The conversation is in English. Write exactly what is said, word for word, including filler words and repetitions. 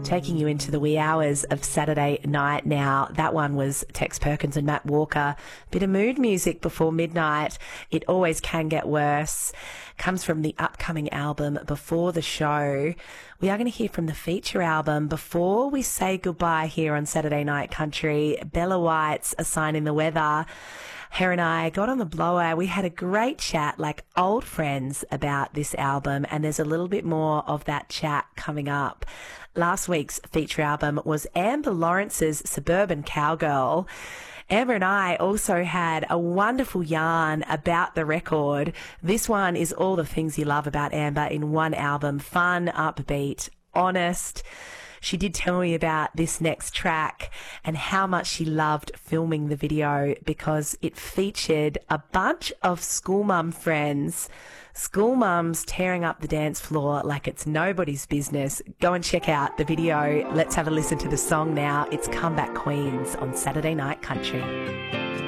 Taking you into the wee hours of Saturday night now. That one was Tex Perkins and Matt Walker. Bit of mood music before midnight. It Always Can Get Worse. Comes from the upcoming album Before the Show. We are going to hear from the feature album before we say goodbye here on Saturday Night Country. Bella White's A Sign in the Weather. Her and I got on the blower. We had a great chat like old friends about this album, and there's a little bit more of that chat coming up. Last week's feature album was Amber Lawrence's Suburban Cowgirl. Amber and I also had a wonderful yarn about the record. This one is all the things you love about Amber in one album. Fun, upbeat, honest. She did tell me about this next track and how much she loved filming the video because it featured a bunch of school mum friends, school mums tearing up the dance floor like it's nobody's business. Go and check out the video. Let's have a listen to the song now. It's Comeback Queens on Saturday Night Country.